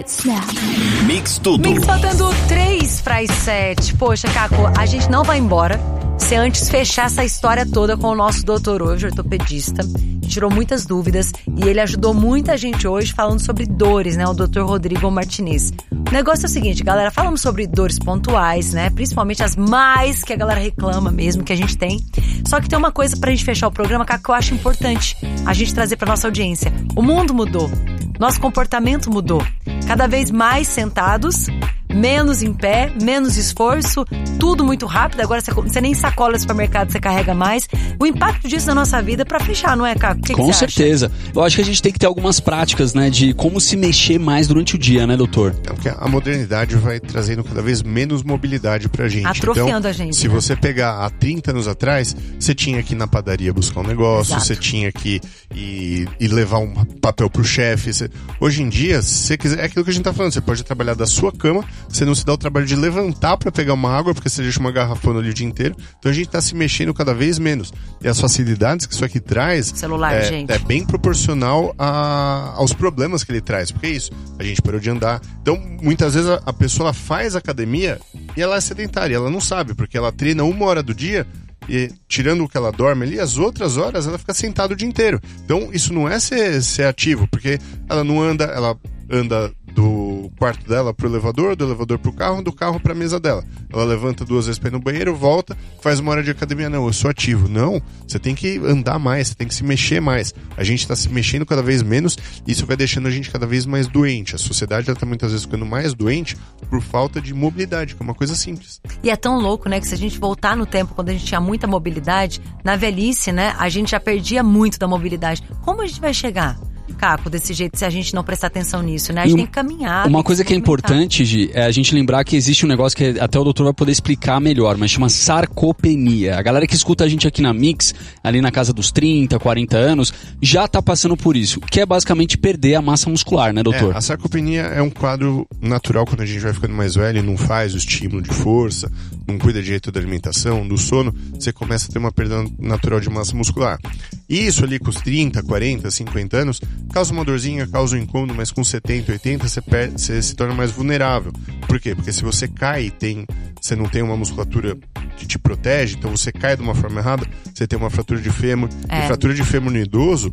Snap. Mix Tudo. Mix faltando 3 para as 7. Poxa, Caco, a gente não vai embora se antes fechar essa história toda com o nosso doutor hoje, ortopedista, que tirou muitas dúvidas e ele ajudou muita gente hoje falando sobre dores, né? O doutor Rodrigo Martinez. O negócio é o seguinte, galera, falamos sobre dores pontuais, né? Principalmente as mais que a galera reclama mesmo, que a gente tem. Só que tem uma coisa pra gente fechar o programa, Caco, que eu acho importante a gente trazer pra nossa audiência. O mundo mudou. Nosso comportamento mudou. Cada vez mais sentados, menos em pé, menos esforço, tudo muito rápido. Agora você nem sacola no supermercado, você carrega mais. O impacto disso na nossa vida é pra fechar, não é, Caco? Com certeza. Eu acho que a gente tem que ter algumas práticas, né, de como se mexer mais durante o dia, né, doutor? É porque a modernidade vai trazendo cada vez menos mobilidade pra gente. Atrofiando então, a gente. Se você pegar há 30 anos atrás, você tinha que ir na padaria buscar um negócio, Exato. você tinha que ir levar um papel pro chefe. Hoje em dia, se você quiser, é aquilo que a gente tá falando, você pode trabalhar da sua cama, você não se dá o trabalho de levantar pra pegar uma água, porque você deixa uma garrafona ali o dia inteiro. Então a gente tá se mexendo cada vez menos. E as facilidades que isso aqui traz celular, gente. É bem proporcional aos problemas que ele traz. Porque é isso, a gente parou de andar. Então, muitas vezes a pessoa faz academia e ela é sedentária, ela não sabe, porque ela treina 1 hora do dia e tirando o que ela dorme ali, as outras horas ela fica sentada o dia inteiro. Então, isso não é ser ativo, porque ela não anda, ela anda do quarto dela pro elevador, do elevador pro carro, do carro pra mesa dela. Ela levanta 2 vezes pra ir no banheiro, volta, faz 1 hora de academia. Não, eu sou ativo. Não, você tem que andar mais, você tem que se mexer mais. A gente tá se mexendo cada vez menos e isso vai deixando a gente cada vez mais doente. A sociedade ela tá muitas vezes ficando mais doente por falta de mobilidade, que é uma coisa simples. E é tão louco, né, que se a gente voltar no tempo, quando a gente tinha muita mobilidade, na velhice, né, a gente já perdia muito da mobilidade. Como a gente vai chegar, Caco, desse jeito, se a gente não prestar atenção nisso, né? A gente tem que caminhar. Uma coisa que é importante, Gi, é a gente lembrar que existe um negócio que até o doutor vai poder explicar melhor, mas chama sarcopenia. A galera que escuta a gente aqui na Mix, ali na casa dos 30, 40 anos, já tá passando por isso, que é basicamente perder a massa muscular, né, doutor? A sarcopenia é um quadro natural quando a gente vai ficando mais velho e não faz o estímulo de força, não cuida direito da alimentação, do sono, você começa a ter uma perda natural de massa muscular. E isso ali com os 30, 40, 50 anos, causa uma dorzinha, causa um incômodo, mas com 70, 80 você se torna mais vulnerável. Por quê? Porque se você cai e você não tem uma musculatura que te protege, então você cai de uma forma errada, você tem uma fratura de fêmur. E fratura de fêmur no idoso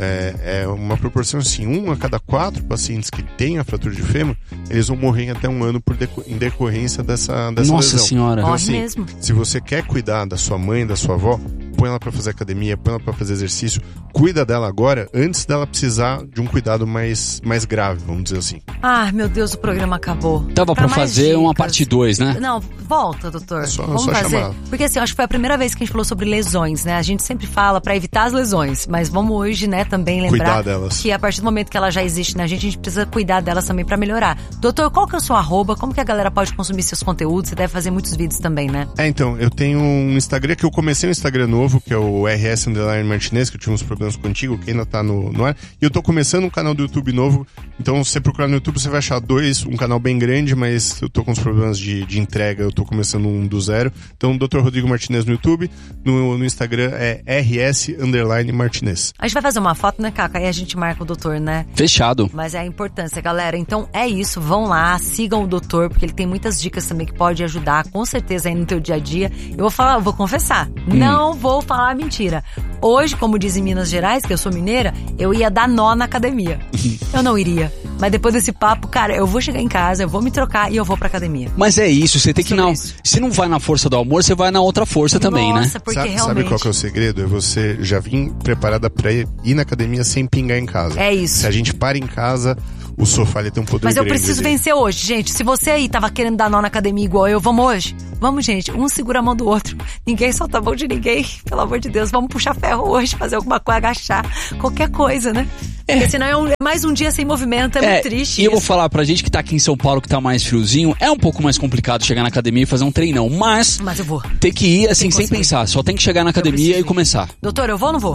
é uma proporção assim, 1 a cada 4 pacientes que têm a fratura de fêmur, eles vão morrer em até 1 ano em decorrência dessa Nossa lesão. senhora. Então, Morre assim, mesmo. se você quer cuidar da sua mãe, da sua avó, põe ela pra fazer academia, põe ela pra fazer exercício, cuida dela agora, antes dela precisar de um cuidado mais grave, vamos dizer assim. Ah, meu Deus, o programa acabou. Dava pra fazer dicas. uma parte 2, né? Não, volta, doutor. É só Vamos fazer. chamar. Porque assim, eu acho que foi a primeira vez que a gente falou sobre lesões, né? A gente sempre fala pra evitar as lesões, mas vamos hoje, né, também lembrar Cuidar delas. que a partir do momento que ela já existe na gente precisa cuidar delas também pra melhorar. Doutor, qual que é o seu arroba? Como que a galera pode consumir seus conteúdos? Você deve fazer muitos vídeos também, né? Então, eu tenho um Instagram que eu comecei um Instagram novo, que é o RS_Martinez, que eu tive uns problemas contigo, que ainda tá no ar. E eu tô começando um canal do YouTube novo, então se você procurar no YouTube você vai achar um canal bem grande, mas eu tô com uns problemas de entrega, eu tô começando um do zero. Então, Dr. Rodrigo Martinez no YouTube, no Instagram é RS_Martinez. A gente vai fazer uma foto, né, Caco? Aí a gente marca o doutor, né? Fechado. Mas é a importância, galera. Então é isso, vão lá, sigam o doutor, porque ele tem muitas dicas também que pode ajudar, com certeza, aí no teu dia a dia. Eu vou confessar, não vou falar mentira. Hoje, como diz em Minas Gerais, que eu sou mineira, eu ia dar nó na academia. Eu não iria. Mas depois desse papo, cara, eu vou chegar em casa, eu vou me trocar e eu vou pra academia. Mas é isso, você tem que Sobre não. isso. Se não vai na força do amor, você vai na outra força também, né? Nossa, porque Sabe realmente... qual que é o segredo? É você já vir preparada pra ir na academia sem pingar em casa. É isso. Se a gente para em casa, o sofá ele tem um poder Mas eu grande preciso ali. vencer hoje, gente. Se você aí tava querendo dar nó na academia igual eu, vamos hoje? Vamos, gente. Um segura a mão do outro. Ninguém solta a mão de ninguém. Pelo amor de Deus. Vamos puxar ferro hoje, fazer alguma coisa, agachar. Qualquer coisa, né? Porque senão é mais um dia sem movimento. É muito triste. E eu vou isso. falar pra gente que tá aqui em São Paulo, que tá mais friozinho, é um pouco mais complicado chegar na academia e fazer um treinão. Mas eu vou. tem que ir assim, Tem que sem conseguir. pensar. Só tem que chegar na academia preciso e ir. começar. Doutor, eu vou ou não vou?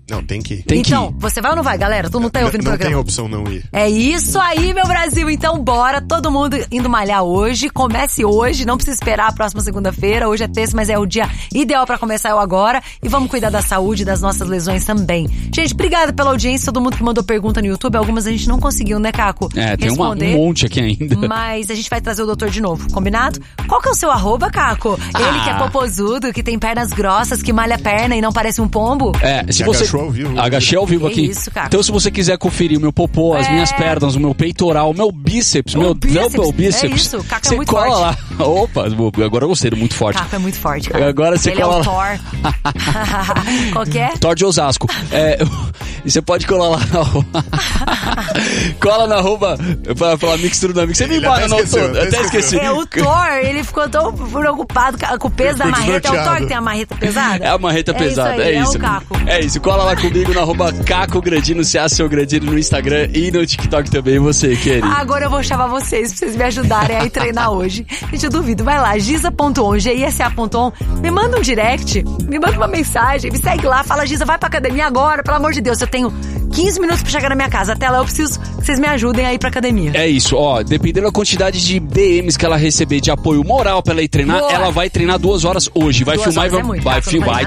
Não, tem que ir. Tem que Então, ir. você vai ou não vai, galera? Tu não tá ouvindo o Não programa? tem opção não ir. É isso aí, meu Brasil. Então, bora. Todo mundo indo malhar hoje. Comece hoje. Não precisa esperar a próxima segunda-feira. Hoje é terça, mas é o dia ideal pra começar eu agora. E vamos cuidar da saúde e das nossas lesões também. Gente, obrigada pela audiência. Todo mundo que mandou pergunta no YouTube. Algumas a gente não conseguiu, né, Caco? Tem um monte aqui ainda. Mas a gente vai trazer o doutor de novo. Combinado? Qual que é o seu arroba, Caco? Ele que é popozudo, que tem pernas grossas, que malha a perna e não parece um pombo? Se você... Agachou ao vivo. Agachei ao vivo Que aqui. isso, Caco? Então, se você quiser conferir o meu popô, as minhas pernas, o meu peitoral, o meu bíceps, meu double bíceps, é isso, o Caco é você muito cola forte. lá. Opa, agora eu gostei, muito forte. Caco é muito forte, cara. Agora você Ele cola é o lá. Thor. Qual que é? Thor de Osasco. E você pode colar lá na arroba. Cola na arroba pra falar mix tudo na mix. Você me Ele embana, até não, esqueceu, até até esqueci. É o Thor, ele ficou tão preocupado com o peso da Ficou marreta. É o Thor desnorteado. que tem a marreta pesada? É a marreta pesada, aí, é isso. É o Caco. É isso, cola lá comigo no arroba Caco Grandino, seu Grandino no Instagram e no TikTok também, você, querido. Agora eu vou chamar vocês pra vocês me ajudarem a ir treinar hoje. Gente, eu duvido. Vai lá, Giza.on, GISA.on. Me manda um direct, me manda uma mensagem, me segue lá, fala, Giza, vai pra academia agora, pelo amor de Deus. Eu tenho 15 minutos pra chegar na minha casa. Até lá eu preciso que vocês me ajudem a ir pra academia. É isso, ó, dependendo da quantidade de DMs que ela receber de apoio moral pra ela ir treinar, Boa. ela vai treinar 2 horas hoje. Vai 2 filmar horas e vai, é muito, vai Caco, não filmar. vai